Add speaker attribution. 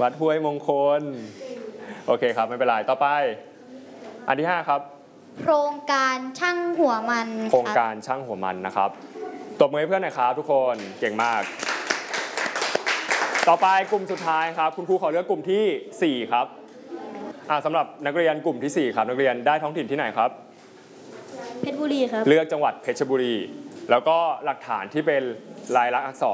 Speaker 1: วัดห้วยมงคลโอเคครับไม่เป็นไรต่อไปอันที่5ครับ
Speaker 2: โครงการช่างหัวมัน
Speaker 1: โครงการช่างหัวมันนะครับตบมือให้เพื่อนหน่อยครับทุกคนเก่งมากต่อไปกลุ่มสุดท้ายครับคุณครูขอเลือกกลุ่มที่4ครับสำหรับนักเรียนกลุ่มที่4ครับนักเรียนได้ท้องถิ่นที่ไหนครับ
Speaker 2: เพชรบุรีครับ
Speaker 1: เลือกจังหวัดเพชรบุรีแล้วก็หลักฐานที่เป็นลายลักษณ์อักษร